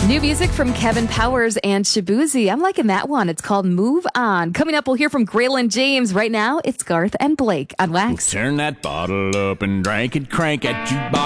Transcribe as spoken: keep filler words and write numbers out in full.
New music from Kevin Powers and Shabuzi. I'm liking that one. It's called Move On. Coming up, we'll hear from Graylin James. Right now, it's Garth and Blake on Wax. Turn that bottle up and drink it, crank at jukebox.